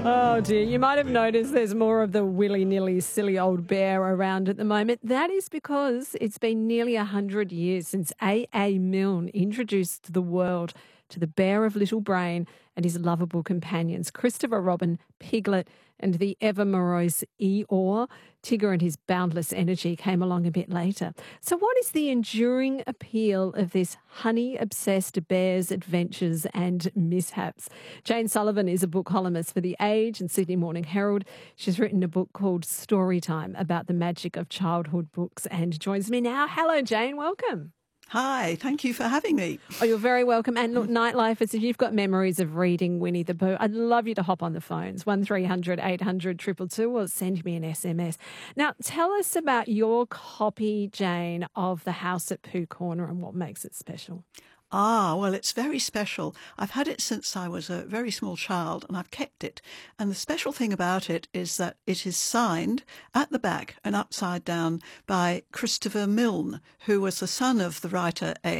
Oh dear, you might have noticed there's more of the willy-nilly silly old bear around at the moment. That is because it's been nearly 100 years since A. Milne introduced the world to the bear of little brain and his lovable companions, Christopher Robin, Piglet, and the ever-morose Eeyore. Tigger and his boundless energy came along a bit later. So what is the enduring appeal of this honey-obsessed bear's adventures and mishaps? Jane Sullivan is a book columnist for The Age and Sydney Morning Herald. She's written a book called Storytime about the magic of childhood books and joins me now. Hello, Jane. Welcome. Hi, thank you for having me. Oh, you're very welcome. And look, Nightlifers, if you've got memories of reading Winnie the Pooh, I'd love you to hop on the phones, 1300 800 222, or send me an SMS. Now, tell us about your copy, Jane, of The House at Pooh Corner and what makes it special. Well, it's very special. I've had it since I was a very small child and I've kept it. And the special thing about it is that it is signed at the back and upside down by Christopher Milne, who was the son of the writer A.